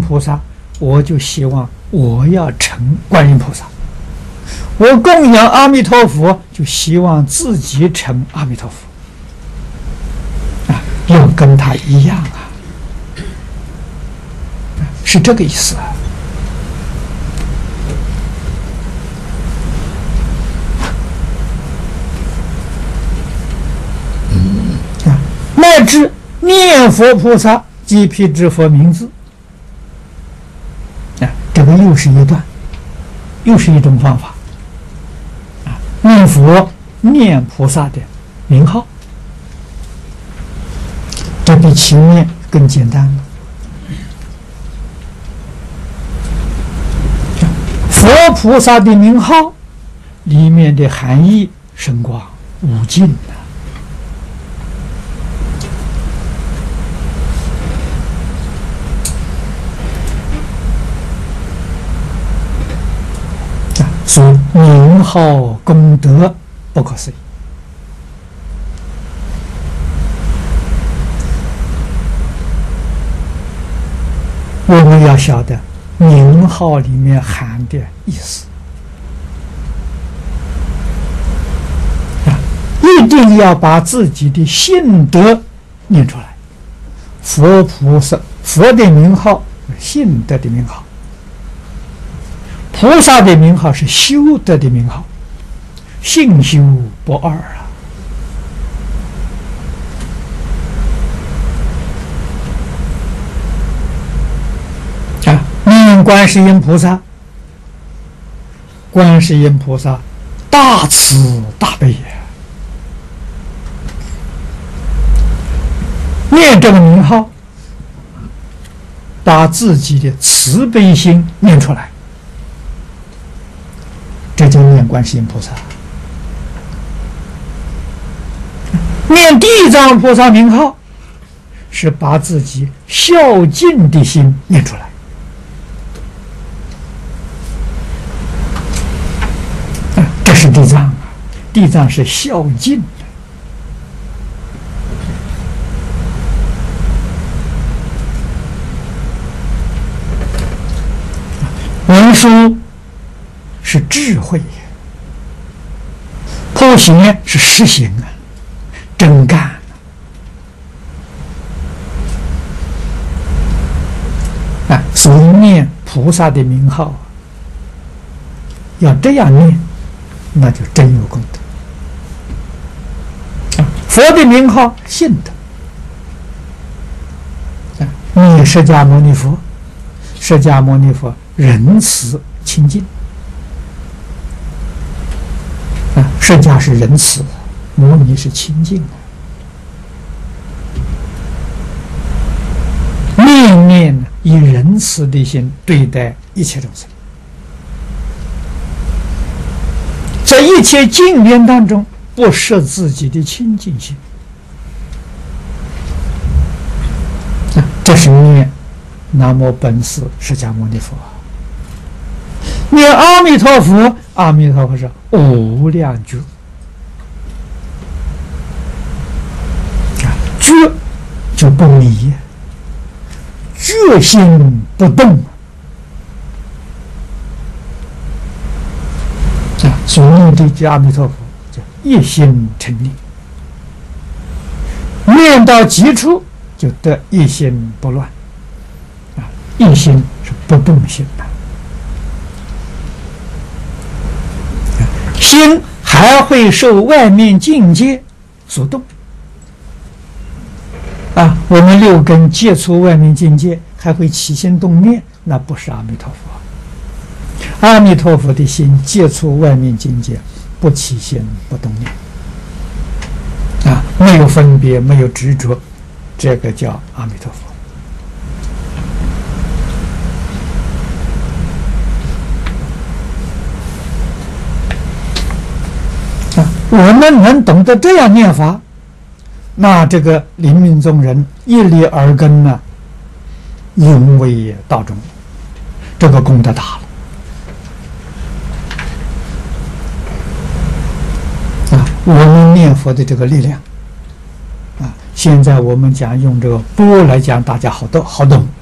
菩萨，我就希望我要成观音菩萨；我供养阿弥陀佛，就希望自己成阿弥陀佛。要跟他一样啊，是这个意思啊。乃至念佛菩萨即辟支佛名字啊，这个又是一段，又是一种方法啊。念佛念菩萨的名号，这比前面更简单了。佛菩萨的名号里面的含义深广无尽啊。所以名号功德不可思议。我们要晓得名号里面含的意思一定要把自己的信德念出来。佛菩萨，佛的名号信德的名号，菩萨的名号是修德的名号，信修不二啊！念观世音菩萨，观世音菩萨大慈大悲也。念这个名号，把自己的慈悲心念出来，这就念观世音菩萨。念地藏菩萨名号，是把自己孝敬的心念出来。这是地藏啊，地藏是孝敬。文殊是智慧，普贤是实行啊，真干啊！所以念菩萨的名号，要这样念，那就真有功德。佛的名号信德，念释迦牟尼佛，释迦牟尼佛仁慈清净啊，释迦是仁慈，牟尼是清净啊。念念以仁慈的心对待一切众生，在一切境缘当中不失自己的清净心啊，这是念南无本师释迦牟尼佛。念阿弥陀佛，阿弥陀佛是无量觉，觉就不迷，觉心不动所念的阿弥陀佛叫一心成立，念到极处就得一心不乱一心是不动心的。心还会受外面境界所动我们六根接触外面境界，还会起心动念，那不是阿弥陀佛。阿弥陀佛的心接触外面境界，不起心不动念没有分别，没有执着，这个叫阿弥陀佛。我们能懂得这样念法，那这个临命终人一粒耳根呢，永为道中，这个功德大了我们念佛的这个力量现在我们讲用这个钵来讲，大家好懂